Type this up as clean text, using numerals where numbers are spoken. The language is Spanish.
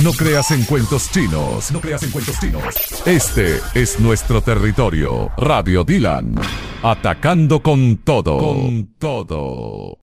No creas en cuentos chinos. Este es nuestro territorio. Radio Dylan. Atacando con todo.